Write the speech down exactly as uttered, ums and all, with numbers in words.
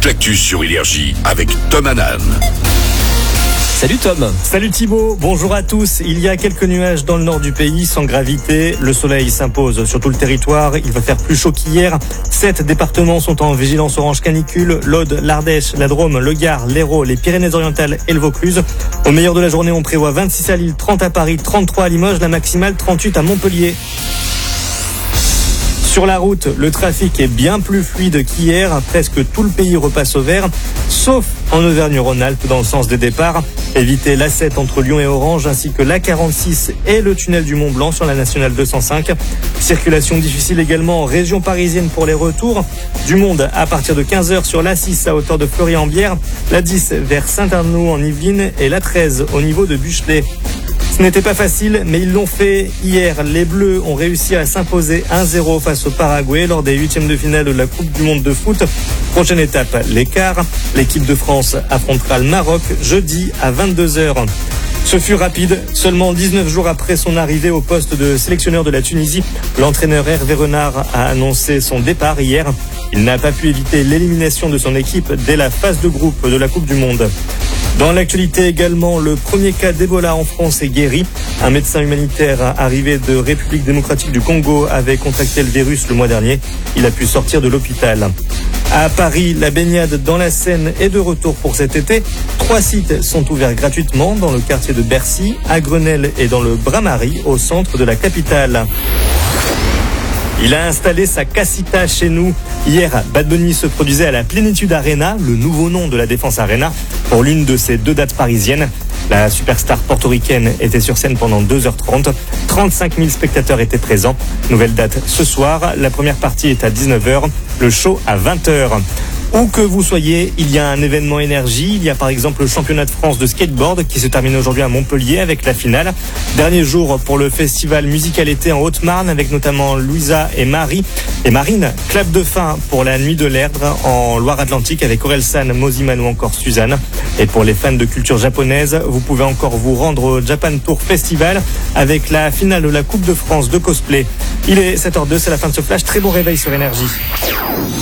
l'actu sur Énergie avec Tom Hanan. Salut Tom. Salut Thibaut, bonjour à tous. Il y a quelques nuages dans le nord du pays, sans gravité. Le soleil s'impose sur tout le territoire. Il va faire plus chaud qu'hier. Sept départements sont en vigilance orange canicule. L'Aude, l'Ardèche, la Drôme, le Gard, l'Hérault, les Pyrénées-Orientales et le Vaucluse. Au meilleur de la journée, on prévoit vingt-six à Lille, trente à Paris, trente-trois à Limoges, la maximale trente-huit à Montpellier. Sur la route, le trafic est bien plus fluide qu'hier. Presque tout le pays repasse au vert, sauf en Auvergne-Rhône-Alpes dans le sens des départs. Évitez l'A sept entre Lyon et Orange, ainsi que l'A quarante-six et le tunnel du Mont-Blanc sur la nationale deux cent cinq. Circulation difficile également en région parisienne pour les retours. Du monde à partir de quinze heures sur l'A six à hauteur de Fleury-en-Bière, l'A dix vers Saint-Arnoux en Yvelines et l'A treize au niveau de Buchelet. Ce n'était pas facile, mais ils l'ont fait hier. Les Bleus ont réussi à s'imposer un zéro face au Paraguay lors des huitièmes de finale de la Coupe du Monde de foot. Prochaine étape, les quarts. L'équipe de France affrontera le Maroc jeudi à vingt-deux heures. Ce fut rapide. Seulement dix-neuf jours après son arrivée au poste de sélectionneur de la Tunisie, l'entraîneur Hervé Renard a annoncé son départ hier. Il n'a pas pu éviter l'élimination de son équipe dès la phase de groupe de la Coupe du Monde. Dans l'actualité également, le premier cas d'Ebola en France est guéri. Un médecin humanitaire arrivé de République démocratique du Congo avait contracté le virus le mois dernier. Il a pu sortir de l'hôpital. À Paris, la baignade dans la Seine est de retour pour cet été. Trois sites sont ouverts gratuitement dans le quartier de Bercy, à Grenelle et dans le Bras-Marie, au centre de la capitale. Il a installé sa casita chez nous. Hier, Bad Bunny se produisait à la Plénitude Arena, le nouveau nom de la Défense Arena, pour l'une de ses deux dates parisiennes. La superstar portoricaine était sur scène pendant deux heures trente. trente-cinq mille spectateurs étaient présents. Nouvelle date ce soir. La première partie est à dix-neuf heures, le show à vingt heures. Où que vous soyez, il y a un événement énergie. Il y a par exemple le championnat de France de skateboard qui se termine aujourd'hui à Montpellier avec la finale. Dernier jour pour le festival Musical Été en Haute-Marne avec notamment Louisa et Marie et Marine. Clap de fin pour la Nuit de l'Erdre en Loire-Atlantique avec Orelsan, Moziman ou encore Suzanne. Et pour les fans de culture japonaise, vous pouvez encore vous rendre au Japan Tour Festival avec la finale de la Coupe de France de cosplay. Il est sept heures deux, c'est la fin de ce flash. Très bon réveil sur Énergie.